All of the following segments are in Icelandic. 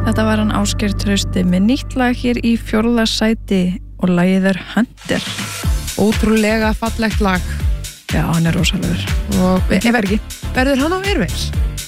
Þetta var hann Ásgeir Trausti með nýtt lag hér í 4. sæti og lagið Hunter. Ótrúlega fallegt lag. Já, hann rosalegur. Og ef ekki, verður hann á Airwaves?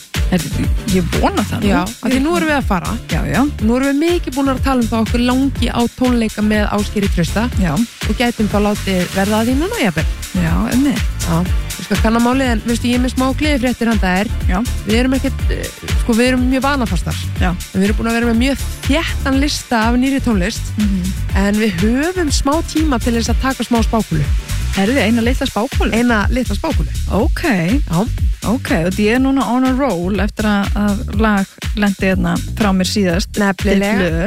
Ég vona það nú. Já, af því nú erum við að fara. Já. Nú erum við mikið búin að tala um það okkur langi á tónleika með Ásgeiri Trausta. Já. Og gætum þá látið verða að því núna, jafnvel. Já, Já, við skal kanna málið, en veistu, ég er með smá gleðifréttir handa þér. Já. Við erum ekkert, við erum mjög vanafastar. Já. En við erum búin að vera með mjög þéttan lista af nýri tónlist. En við höfum smá tíma til þess að taka smá spákúlu. Eina litla spákúlu? Eina litla spákúlu. Ok. Já. Ok, og ég er núna on a roll eftir að lag lendi hérna frá mér síðast. Nefnilega.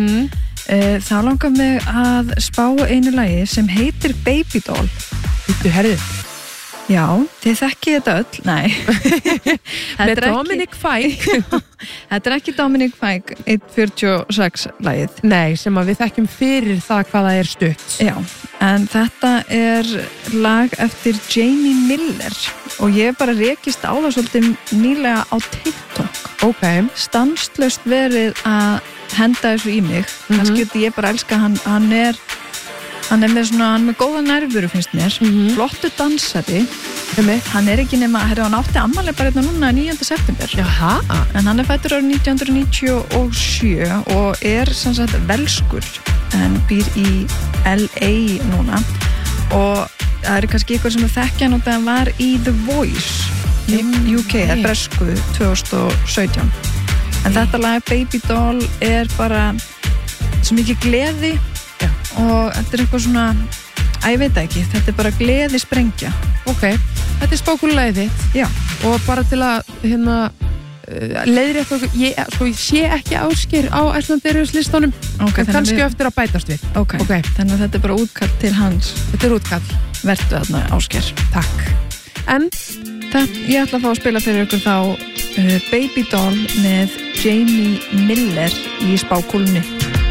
Þá langar mig að spá einu lagi sem heitir Baby Doll. Þú herðið. Já, þið þekkið þetta öll. Nei. Með Dominic Fike. Þetta ekki Dominic Fike 1.46 lagið. Nei, sem að við þekkjum fyrir það hvað það er stutt. Já, en þetta er lag eftir Jamie Miller og ég bara rekist á það svolítið nýlega á TikTok. Ok. Stanslaust verið að henda þessu í mig. Kannski ég bara elska hann er með góða nervuru finnst mér, flottu dansari. Hann er ekki nema, hann átti afmæli bara hérna núna 9. september. Jaha. En hann er fæddur árið 1997 og er sem sagt velskur en býr í LA núna og það er kannski ykkur sem þekkja hann og það var í The Voice í UK, það er bresku 2017. En þetta lag Baby Doll er bara svo mikið gleði. Og þetta er eitthvað svona, ég veit ekki, þetta er bara gleði sprengja. Ok, þetta er spákúlulagið þitt. Já. Og bara til að leiðrétta okkur, ég sé ekki Ásgeir á Icelandairwaves listanum, Okay, en kannski eftir að bætast við. Ok, þannig að þetta er bara útkall til hans. Þetta er útkall. Vertu þarna, Ásgeir. Takk. En ég ætla að fá að spila fyrir ykkur þá Baby Doll með Jamie Miller í spákúlunni.